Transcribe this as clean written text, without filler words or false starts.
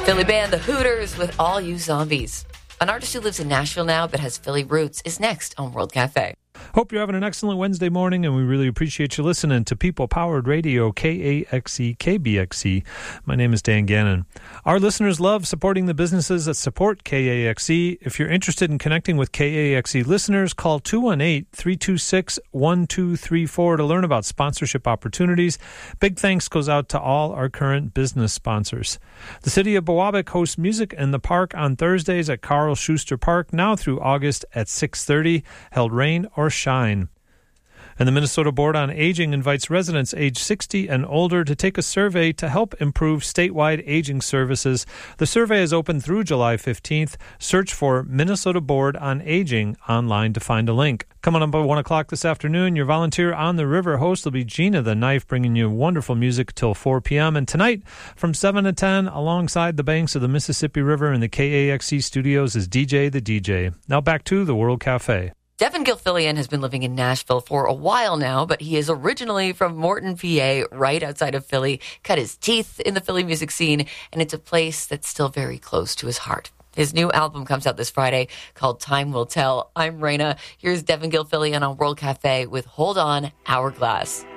Philly band The Hooters with All You Zombies. An artist who lives in Nashville now but has Philly roots is next on World Cafe. Hope you're having an excellent Wednesday morning, and we really appreciate you listening to People-Powered Radio, KAXE, KBXE. My name is Dan Gannon. Our listeners love supporting the businesses that support KAXE. If you're interested in connecting with KAXE listeners, call 218-326-1234 to learn about sponsorship opportunities. Big thanks goes out to all our current business sponsors. The City of Bowabic hosts Music in the Park on Thursdays at Carl Schuster Park, now through August at 6:30, held rain or shine. And the Minnesota Board on Aging invites residents age 60 and older to take a survey to help improve statewide aging services. The survey is open through July 15th. Search for Minnesota Board on Aging online to find a link. Coming up at 1 o'clock this afternoon, your volunteer on the river host will be Gina the Knife, bringing you wonderful music till 4 p.m. And tonight, from 7 to 10, alongside the banks of the Mississippi River in the KAXE studios is DJ the DJ. Now back to the World Cafe. Devin Gilfillian has been living in Nashville for a while now, but he is originally from Morton, PA, right outside of Philly, cut his teeth in the Philly music scene, and it's a place that's still very close to his heart. His new album comes out this Friday called Time Will Tell. I'm Raina. Here's Devin Gilfillian on World Cafe with Hold On, Hourglass.